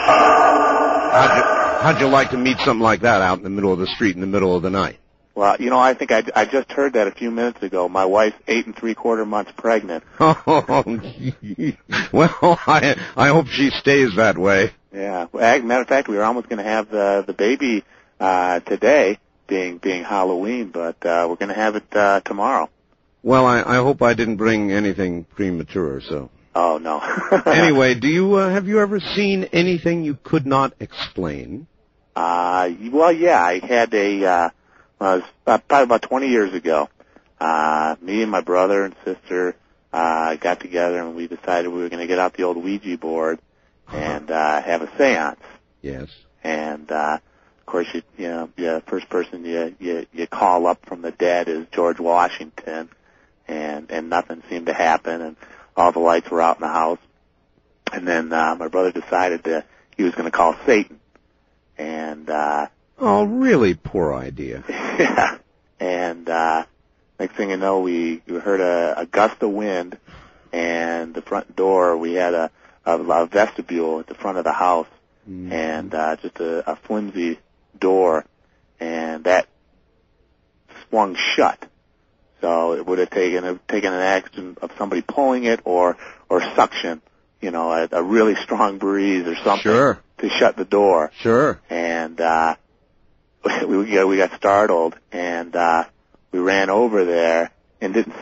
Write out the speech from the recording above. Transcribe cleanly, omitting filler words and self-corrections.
How'd you like to meet something like that out in the middle of the street in the middle of the night? Well, I think I just heard that a few minutes ago. My wife's 8 3/4 months pregnant. Oh, well, I hope she stays that way. Yeah. Matter of fact, we were almost going to have the baby today, being Halloween, but we're going to have it tomorrow. Well, I hope I didn't bring anything premature, so. Oh, no. Anyway, have you ever seen anything you could not explain? Well, yeah, I had it was probably about 20 years ago. Me and my brother and sister got together, and we decided we were going to get out the old Ouija board and have a seance. Yes. And of course, the first person you call up from the dead is George Washington, and nothing seemed to happen, and all the lights were out in the house. And then my brother decided that he was going to call Satan, and oh, really poor idea. yeah. And next thing you know, we heard a gust of wind, and the front door, we had a vestibule at the front of the house, and just a flimsy door, and that swung shut. So it would have taken an action of somebody pulling it or suction, a really strong breeze or something Sure. to shut the door. Sure. And we got startled, and we ran over there and didn't